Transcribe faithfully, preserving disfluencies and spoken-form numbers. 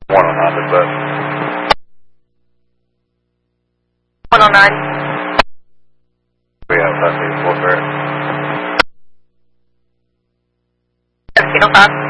one oh nine, but one oh nine. we have that eight four Barrett. seventeen oh five.